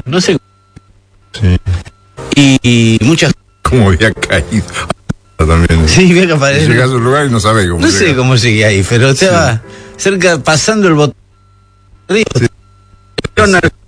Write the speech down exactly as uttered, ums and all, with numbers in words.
no sé. Sí. Y, y muchas... Como había caído. También. Sí, ve que aparece. Llega a su lugar y no sabe cómo No llega. sé cómo sigue ahí, pero estaba sí. cerca, pasando el botón. Sí.